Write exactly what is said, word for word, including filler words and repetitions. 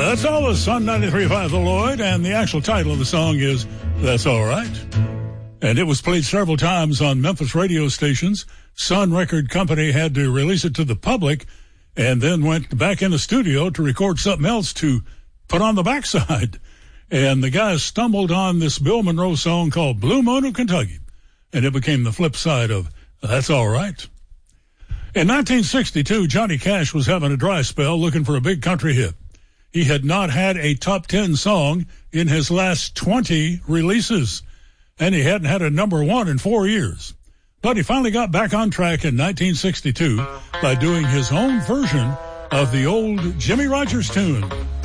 That's Elvis on ninety-three point five The Lloyd, and the actual title of the song is That's All Right. And it was played several times on Memphis radio stations. Sun Record Company had to release it to the public and then went back in the studio to record something else to put on the backside. And the guys stumbled on this Bill Monroe song called Blue Moon of Kentucky, and it became the flip side of That's All Right. In nineteen sixty-two, Johnny Cash was having a dry spell looking for a big country hit. He had not had a top ten song in his last twenty releases, and he hadn't had a number one in four years. But he finally got back on track in nineteen sixty-two by doing his own version of the old Jimmie Rodgers tune,